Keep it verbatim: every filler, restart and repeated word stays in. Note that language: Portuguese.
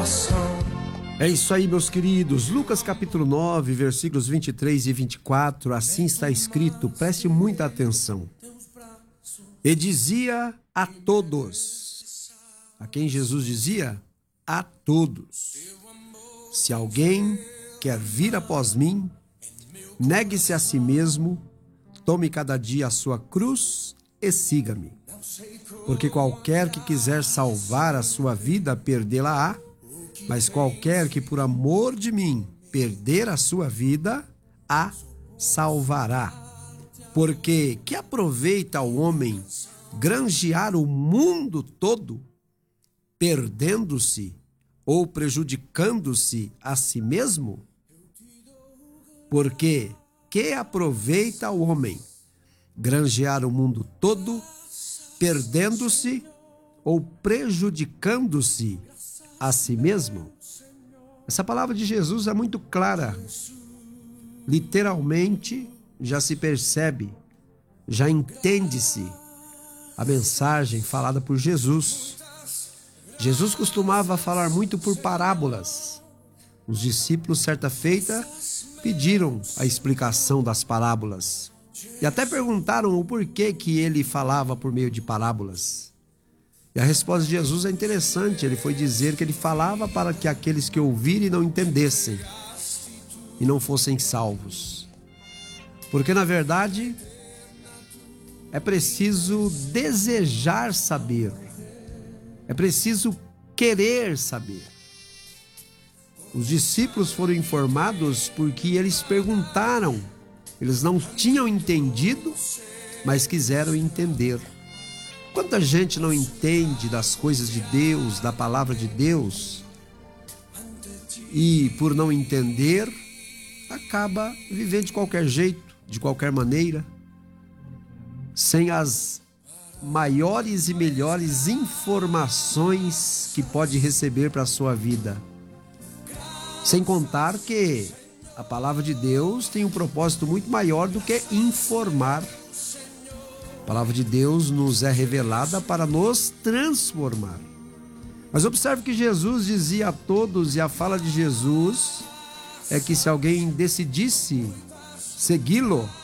É isso aí, meus queridos. Lucas capítulo nove, versículos vinte e três e vinte e quatro, assim está escrito, preste muita atenção. E dizia a todos, a quem Jesus dizia? A todos. Se alguém quer vir após mim, negue-se a si mesmo, tome cada dia a sua cruz e siga-me. Porque qualquer que quiser salvar a sua vida, perdê-la-á, mas qualquer que por amor de mim perder a sua vida, a salvará. Porque que aproveita o homem granjear o mundo todo, perdendo-se ou prejudicando-se a si mesmo? Porque que aproveita o homem granjear o mundo todo, perdendo-se ou prejudicando-se a si mesmo? Essa palavra de Jesus é muito clara. Literalmente, já se percebe, já entende-se a mensagem falada por Jesus. Jesus costumava falar muito por parábolas. Os discípulos, certa feita, pediram a explicação das parábolas e até perguntaram o porquê que ele falava por meio de parábolas. E a resposta de Jesus é interessante. Ele foi dizer que ele falava para que aqueles que ouvirem não entendessem e não fossem salvos. Porque, na verdade, é preciso desejar saber. É preciso querer saber. Os discípulos foram informados porque eles perguntaram. Eles não tinham entendido, mas quiseram entender. Quanta gente não entende das coisas de Deus, da palavra de Deus, e por não entender, acaba vivendo de qualquer jeito, de qualquer maneira, sem as maiores e melhores informações que pode receber para a sua vida. Sem contar que a palavra de Deus tem um propósito muito maior do que informar. A palavra de Deus nos é revelada para nos transformar. Mas observe que Jesus dizia a todos, e a fala de Jesus é que se alguém decidisse segui-lo,